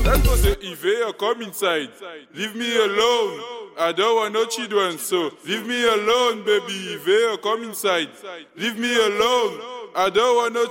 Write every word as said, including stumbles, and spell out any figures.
Let's go say Ivea, come inside. Leave me alone. I don't want no children, so leave me alone, baby. Ivea, come inside. Leave me alone. I don't want no